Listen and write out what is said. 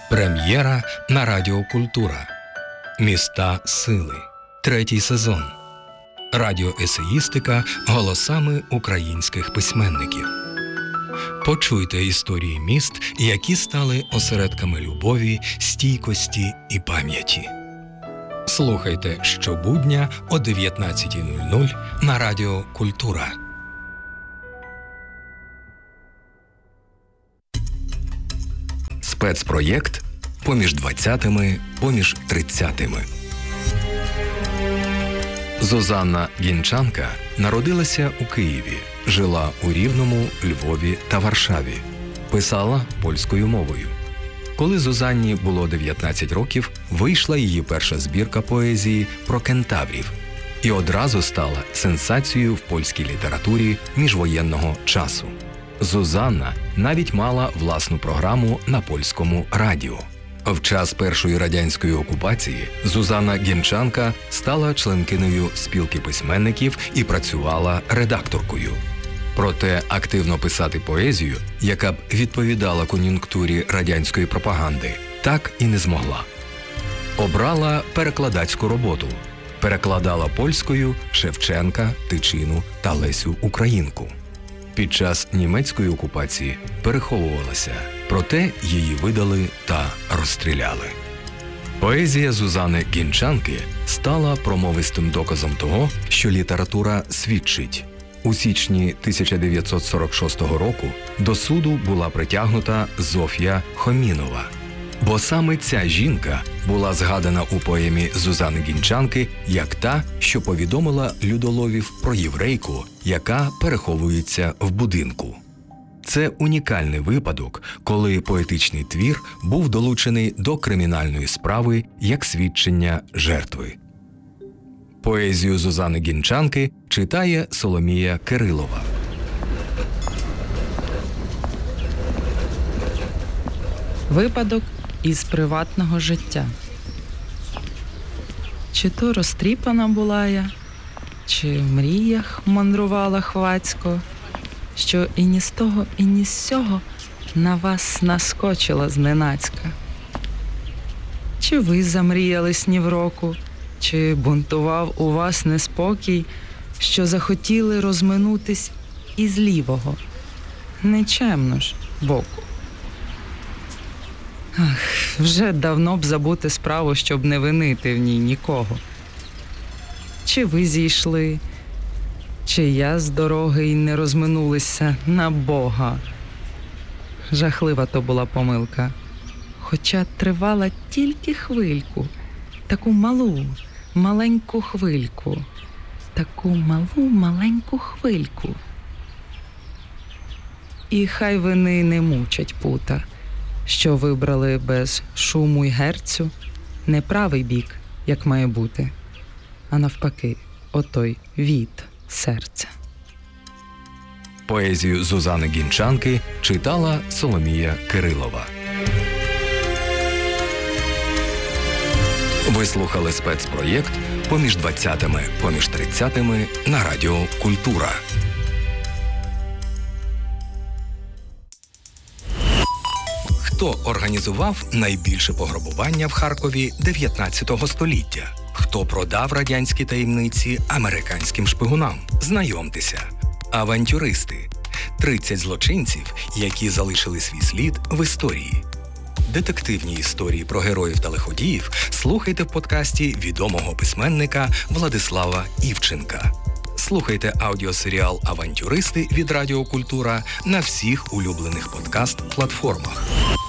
Прем'єра на Радіо Культура. Міста сили. 3-й сезон. Радіоесеїстика голосами українських письменників. Почуйте історії міст, які стали осередками любові, стійкості і пам'яті. Слухайте щобудня о 19:00 на Радіо Культура. Спецпроєкт «Поміж 20-ми, поміж 30-ми». Зузанна Гінчанка народилася у Києві, жила у Рівному, Львові та Варшаві. Писала польською мовою. Коли Зузанні було 19 років, вийшла її перша збірка поезії про кентаврів і одразу стала сенсацією в польській літературі міжвоєнного часу. Зузанна навіть мала власну програму на польському радіо. В час першої радянської окупації Зузанна Гінчанка стала членкинею спілки письменників і працювала редакторкою. Проте активно писати поезію, яка б відповідала кон'юнктурі радянської пропаганди, так і не змогла. Обрала перекладацьку роботу. Перекладала польською Шевченка, Тичину та Лесю Українку. Під час німецької окупації переховувалася, проте її видали та розстріляли. Поезія Зузани Гінчанки стала промовистим доказом того, що література свідчить. У січні 1946 року до суду була притягнута Зофія Хомінова. Бо саме ця жінка була згадана у поемі Зузани Гінчанки як та, що повідомила людоловів про єврейку, яка переховується в будинку. Це унікальний випадок, коли поетичний твір був долучений до кримінальної справи як свідчення жертви. Поезію Зузани Гінчанки читає Соломія Кирилова. Випадок із приватного життя. Чи то розтріпана була я, чи в мріях мандрувала хвацько, що і ні з того, і ні з сього на вас наскочила зненацька. Чи ви замріяли снів року, чи бунтував у вас неспокій, що захотіли розминутись із лівого, нечемно ж, боку. Ах, вже давно б забути справу, щоб не винити в ній нікого. Чи ви зійшли, чи я з дороги й не розминулися на Бога. Жахлива то була помилка, хоча тривала тільки хвильку, таку малу, маленьку хвильку, таку малу, маленьку хвильку. І хай вини не мучать пута, що вибрали без шуму й герцю не правий бік, як має бути, а навпаки, отой від серця. Поезію Зузани Гінчанки читала Соломія Кирилова. Ви слухали спецпроєкт «Поміж 20-ми, поміж 30-ми» на Радіо Культура. Хто організував найбільше пограбування в Харкові 19 століття? Хто продав радянські таємниці американським шпигунам? Знайомтеся. Авантюристи. 30 злочинців, які залишили свій слід в історії. Детективні історії про героїв та лиходіїв слухайте в подкасті відомого письменника Владислава Івченка. Слухайте аудіосеріал «Авантюристи» від Радіо Культура на всіх улюблених подкаст-платформах.